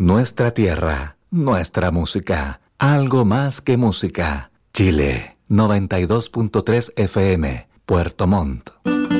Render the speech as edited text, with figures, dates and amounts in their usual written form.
Nuestra tierra, nuestra música, algo más que música. Chile, 92.3 FM, Puerto Montt.